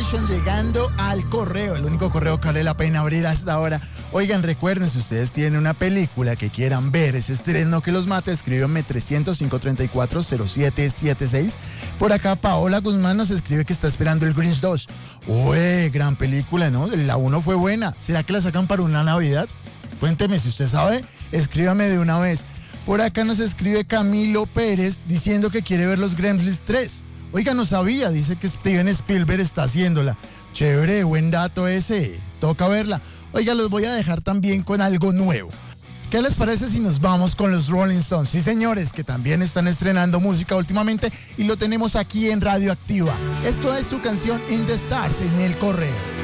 Station llegando al correo, el único correo que vale la pena abrir hasta ahora. Oigan, recuerden, si ustedes tienen una película que quieran ver, ese estreno que los mate, escríbanme 300-534-0776. Por acá Paola Guzmán nos escribe que está esperando el Grinch 2. Uy, gran película, ¿no? La 1 fue buena. ¿Será que la sacan para una Navidad? Cuénteme, si usted sabe, escríbame de una vez. Por acá nos escribe Camilo Pérez diciendo que quiere ver los Gremlins 3. Oiga, no sabía, dice que Steven Spielberg está haciéndola. Chévere, buen dato ese, toca verla. Oiga, los voy a dejar también con algo nuevo. ¿Qué les parece si nos vamos con los Rolling Stones? Sí, señores, que también están estrenando música últimamente y lo tenemos aquí en Radio Activa. Esto es su canción In the Stars en el correo.